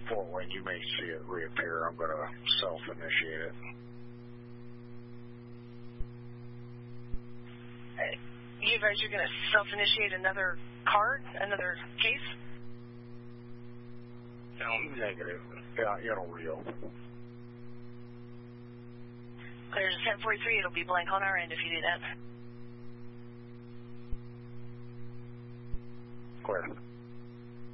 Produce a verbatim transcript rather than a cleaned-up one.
Fort Wayne, you may see it reappear. I'm going to self-initiate it. You guys are going to self-initiate another card, another case? No, negative. Yeah, it'll reopen. Clear to ten forty-three. It'll be blank on our end if you do that. Clear.